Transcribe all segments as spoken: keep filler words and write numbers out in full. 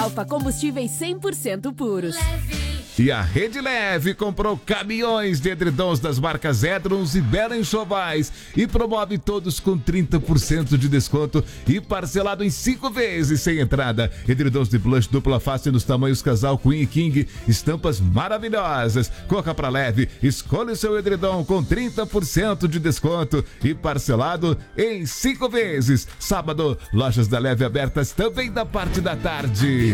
Alfa Combustíveis cem por cento puros. E a Rede Leve comprou caminhões de edredons das marcas Edrons e Bela Enxovais e promove todos com trinta por cento de desconto e parcelado em cinco vezes sem entrada. Edredons de plush dupla face nos tamanhos casal Queen e King, estampas maravilhosas. Corra pra Leve, escolha o seu edredom com trinta por cento de desconto e parcelado em cinco vezes. Sábado, lojas da Leve abertas também da parte da tarde.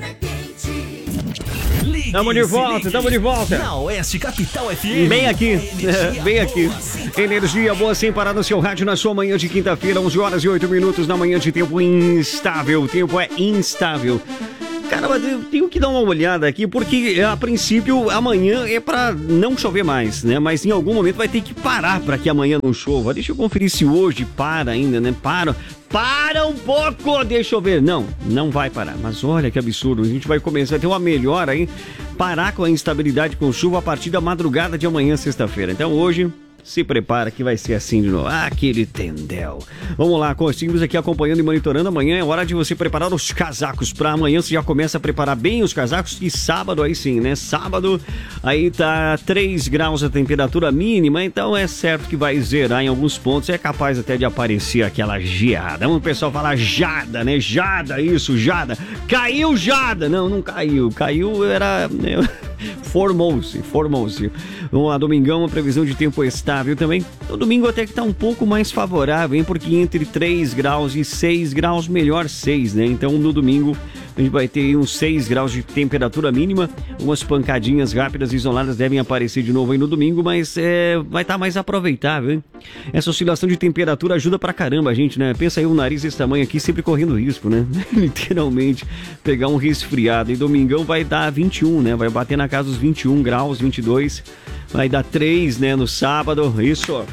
Tamo de volta, tamo de volta. Na Oeste Capital F M. Bem aqui, bem aqui. Energia boa sem parar no seu rádio na sua manhã de quinta-feira, onze horas e oito minutos na manhã de tempo instável. O tempo é instável. Cara, mas eu tenho que dar uma olhada aqui, porque a princípio amanhã é pra não chover mais, né? Mas em algum momento vai ter que parar pra que amanhã não chova. Deixa eu conferir se hoje para ainda, né? Para, para um pouco, deixa eu ver. Não, não vai parar. Mas olha que absurdo, a gente vai começar a ter uma melhora aí, parar com a instabilidade com chuva a partir da madrugada de amanhã, sexta-feira. Então hoje... se prepara que vai ser assim de novo. Ah, aquele tendel. Vamos lá, conseguimos aqui acompanhando e monitorando. Amanhã é hora de você preparar os casacos. Pra amanhã você já começa a preparar bem os casacos. E sábado aí sim, né? Sábado aí tá três graus a temperatura mínima. Então é certo que vai zerar em alguns pontos. É capaz até de aparecer aquela geada. O pessoal fala jada, né? Jada, isso, jada. Caiu jada. Não, não caiu. Caiu era... formou-se, formou-se. Vamos lá, domingão, uma previsão de tempo estável também. O domingo até que tá um pouco mais favorável, hein? Porque entre três graus e seis graus, melhor seis, né? Então no domingo a gente vai ter uns seis graus de temperatura mínima. Umas pancadinhas rápidas e isoladas devem aparecer de novo aí no domingo, mas é, vai estar tá mais aproveitável, hein? Essa oscilação de temperatura ajuda pra caramba a gente, né? Pensa aí, o nariz desse tamanho aqui sempre correndo risco, né? Literalmente pegar um resfriado. E domingão vai dar vinte e um, né? Vai bater na casa dos vinte e um graus, vinte e dois. Vai dar três, né? No sábado. Isso,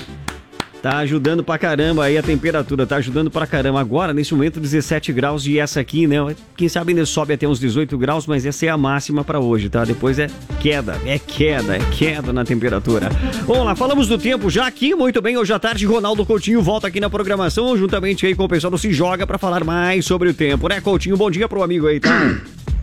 tá ajudando pra caramba aí a temperatura, tá ajudando pra caramba. Agora, nesse momento, dezessete graus e essa aqui, né? Quem sabe ainda sobe até uns dezoito graus, mas essa é a máxima pra hoje, tá? Depois é queda, é queda, é queda na temperatura. Vamos lá, falamos do tempo já aqui, muito bem. Hoje à tarde, Ronaldo Coutinho volta aqui na programação, juntamente aí com o pessoal do Se Joga pra falar mais sobre o tempo, né, Coutinho? Bom dia pro amigo aí, tá?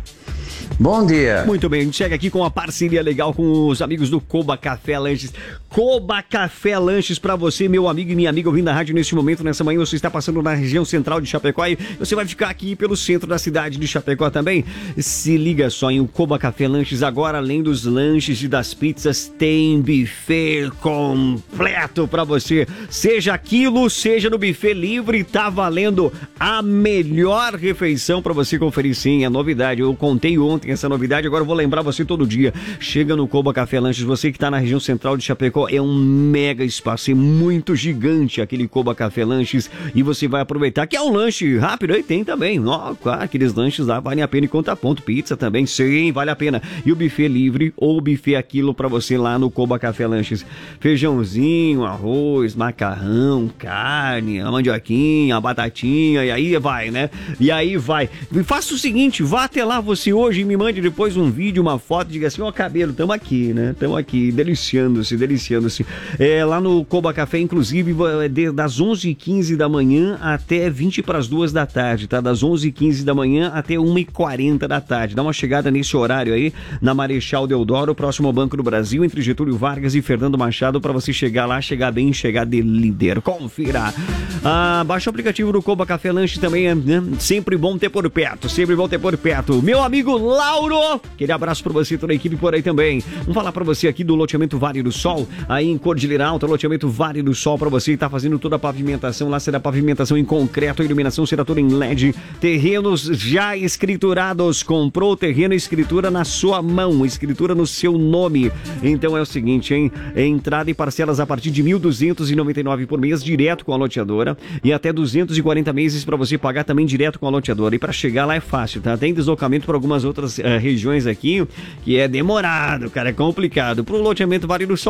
Bom dia. Muito bem, a gente chega aqui com uma parceria legal com os amigos do Coba Café Lanches. Coba Café Lanches pra você, meu amigo e minha amiga ouvindo a rádio nesse momento, nessa manhã. Você está passando na região central de Chapecó e você vai ficar aqui pelo centro da cidade de Chapecó também. Se liga só, em o Coba Café Lanches agora, além dos lanches e das pizzas, tem buffet completo pra você. Seja quilo, seja no buffet livre, tá valendo a melhor refeição pra você conferir. Sim, é novidade, eu contei ontem essa novidade, agora eu vou lembrar você todo dia. Chega no Coba Café Lanches, você que está na região central de Chapecó, é um mega espaço, é muito gigante aquele Coba Café Lanches, e você vai aproveitar que é um lanche rápido, aí tem também, ó, claro, aqueles lanches lá valem a pena e conta ponto, pizza também, sim, vale a pena, e o buffet livre ou o buffet aquilo para você lá no Coba Café Lanches, feijãozinho, arroz, macarrão, carne, a mandioquinha, a batatinha, e aí vai, né, e aí vai, e faça o seguinte, vá até lá você hoje e me mande depois um vídeo, uma foto, diga assim, ó, cabelo, tamo aqui, né? Tamo aqui, deliciando-se, deliciando-se. É, lá no Coba Café, inclusive, é das onze e quinze da manhã até vinte para as duas da tarde, tá? Das onze e quinze da manhã até uma e quarenta da tarde. Dá uma chegada nesse horário aí, na Marechal Deodoro, próximo ao Banco do Brasil, entre Getúlio Vargas e Fernando Machado, para você chegar lá, chegar bem, chegar de líder. Confira! Ah, baixa o aplicativo do Coba Café Lanche também, é, né? Sempre bom ter por perto, sempre bom ter por perto. Meu amigo Lauro, aquele abraço pra você e toda a equipe por aí também. Vamos falar pra você aqui do loteamento Vale do Sol, aí em Cordilheira Alta, loteamento Vale do Sol, pra você que tá fazendo toda a pavimentação, lá será pavimentação em concreto, a iluminação será toda em L E D, terrenos já escriturados, comprou o terreno, escritura na sua mão, escritura no seu nome. Então é o seguinte, hein, entrada e parcelas a partir de mil duzentos e noventa e nove por mês, direto com a loteadora, e até duzentos e quarenta meses pra você pagar também direto com a loteadora, e pra chegar lá é fácil, tá? Tem deslocamento pra algumas outras uh, regiões aqui, que é demorado, cara, é complicado. Pro loteamento Vale do Sol,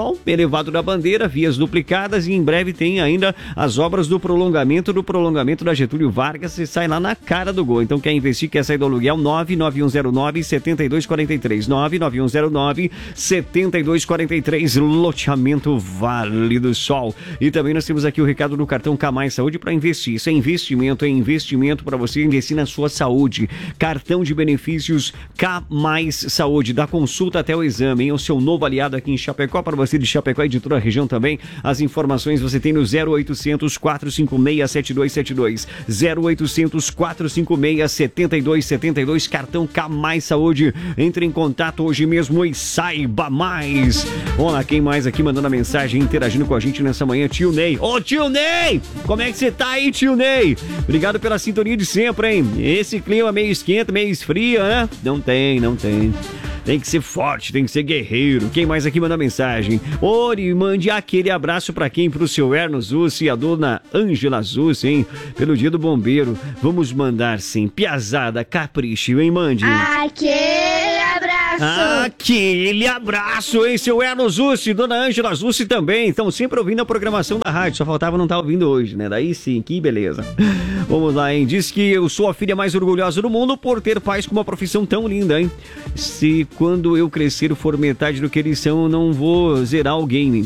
elevado da Bandeira, vias duplicadas e em breve tem ainda as obras do prolongamento do prolongamento da Getúlio Vargas e sai lá na cara do gol. Então quer investir, quer sair do aluguel, nove nove um zero nove sete dois quatro três, nove nove um zero nove sete dois quatro três, loteamento Vale do Sol. E também nós temos aqui o recado do cartão K Mais Saúde para investir. Isso é investimento, é investimento para você investir na sua saúde. Cartão de benefícios K Mais Saúde, da consulta até o exame, hein? O seu novo aliado aqui em Chapecó, para você de Chapecó e de toda a região também. As informações você tem no zero oitocentos, quatro cinco seis, sete dois sete dois, zero oitocentos, quatro cinco seis, sete dois sete dois, cartão K Mais Saúde. Entre em contato hoje mesmo e saiba mais. Olha, quem mais aqui mandando a mensagem, interagindo com a gente nessa manhã, tio Ney. Ô, tio Ney! Como é que você tá aí, tio Ney? Obrigado pela sintonia de sempre, hein? Esse clima meio esquenta, meio esfria, né? Não tem, não tem. Tem que ser forte, tem que ser guerreiro. Quem mais aqui manda mensagem? Ori, mande aquele abraço pra quem? Pro seu Erno Zussi e a dona Ângela Zussi, hein? Pelo dia do bombeiro. Vamos mandar sim. Piazada, capricho, hein? Mande. Aquele abraço. Aquele abraço, hein? Seu Erno Zussi, dona Ângela Zussi também. Estão sempre ouvindo a programação da rádio. Só faltava não estar ouvindo hoje, né? Daí sim, que beleza. Vamos lá, hein? Diz que eu sou a filha mais orgulhosa do mundo por ter pais com uma profissão tão linda, hein? Se quando eu crescer for metade do que eles são, eu não vou zerar o game.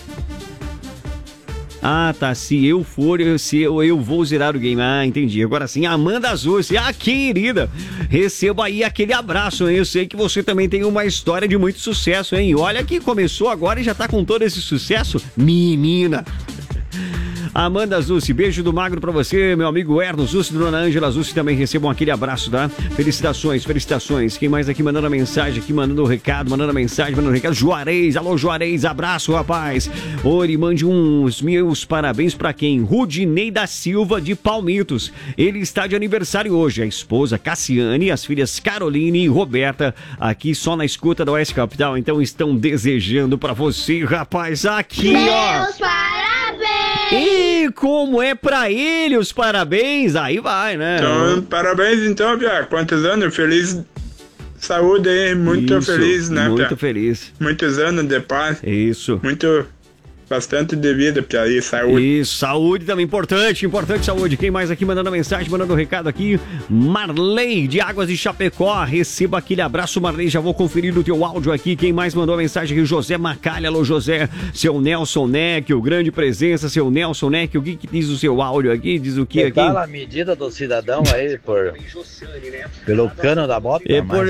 Ah, tá. Se eu for, eu, se eu, eu vou zerar o game. Ah, entendi. Agora sim, Amanda Azul, ah, querida, receba aí aquele abraço, hein? Eu sei que você também tem uma história de muito sucesso, hein? Olha que começou agora e já tá com todo esse sucesso. Menina! Amanda Zussi, beijo do magro pra você, meu amigo Erno Zussi, dona Ângela Zussi, também recebam aquele abraço, tá? Felicitações, felicitações. Quem mais aqui mandando a mensagem, aqui mandando o recado, mandando a mensagem, mandando o recado? Juarez, alô Juarez, abraço, rapaz. Ori, mande uns meus parabéns pra quem? Rudinei da Silva de Palmitos. Ele está de aniversário hoje. A esposa Cassiane, as filhas Caroline e Roberta, aqui só na escuta da Oeste Capital, então estão desejando pra você, rapaz, aqui, Meus ó. Meus parabéns! E como é pra ele os parabéns? Aí vai, né? Então, parabéns então, Pia. Quantos anos? Feliz saúde aí. Muito Isso, feliz, né, muito Pia? feliz. Muitos anos de paz. Isso. Muito... Bastante de vida, Pia. E saúde. Isso, saúde também, importante, importante saúde. Quem mais aqui mandando mensagem, mandando um recado aqui? Marley, de Águas de Chapecó. Receba aquele abraço, Marley. Já vou conferir o teu áudio aqui. Quem mais mandou a mensagem aqui? José Macalha. Alô, José. Seu Nelson Neck, o grande presença. Seu Nelson Neck, o que, que diz o seu áudio aqui? Diz o que aqui? Fala a medida do cidadão aí por... pelo cano da moto. É por...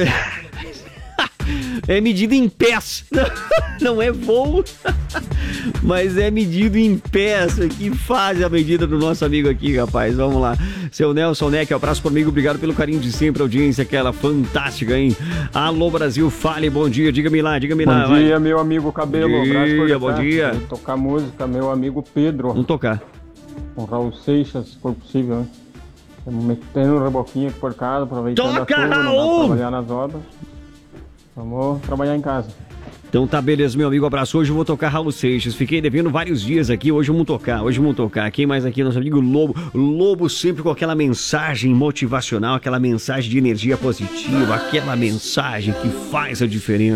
É medido em pés, não é voo, mas é medido em pés. Que faz a medida do nosso amigo aqui, rapaz. Vamos lá. Seu Nelson Neck, abraço por amigo, obrigado pelo carinho de sempre, audiência aquela fantástica, hein? Alô, Brasil, fale, bom dia, diga-me lá, diga-me lá. Bom dia, vai. meu amigo Cabelo. Bom dia, bom dia. Vou tocar música, meu amigo Pedro. Vamos tocar. Com Raul Seixas, se for possível, né? Estamos metendo um reboquinho aqui por casa, aproveitando Toca, a chuva, não dá Raul! pra trabalhar nas obras. Vamos trabalhar em casa. Então tá, beleza, meu amigo, abraço. Hoje eu vou tocar Raul Seixas. Fiquei devendo vários dias aqui, hoje vamos tocar, hoje vamos tocar. Quem mais aqui? Nosso amigo Lobo. Lobo sempre com aquela mensagem motivacional, aquela mensagem de energia positiva, aquela mensagem que faz a diferença.